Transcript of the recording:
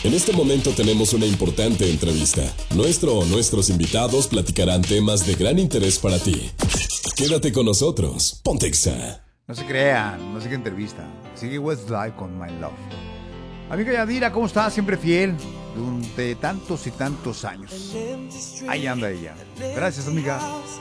En este momento tenemos una importante entrevista. Nuestro o nuestros invitados platicarán temas de gran interés para ti. Quédate con nosotros. Ponte Exa. No se crean, no sigue entrevista. Sigue Westlife con My Love. Amiga Yadira, ¿cómo estás? Siempre fiel durante tantos y tantos años. Ahí anda ella. Gracias, amiga.